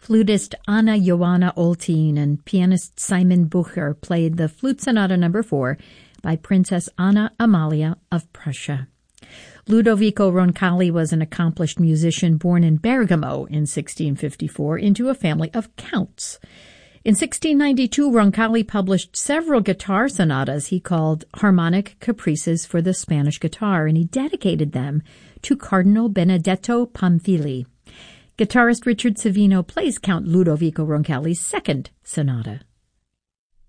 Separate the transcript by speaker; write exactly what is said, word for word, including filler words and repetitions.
Speaker 1: Flutist Anna Joanna Oltin and pianist Simon Bucher played the Flute Sonata number four by Princess Anna Amalia of Prussia. Ludovico Roncalli was an accomplished musician born in Bergamo in sixteen fifty-four into a family of counts. In sixteen ninety-two, Roncalli published several guitar sonatas he called Harmonic Caprices for the Spanish Guitar, and he dedicated them to Cardinal Benedetto Pamphili. Guitarist Richard Savino plays Count Ludovico Roncalli's second sonata.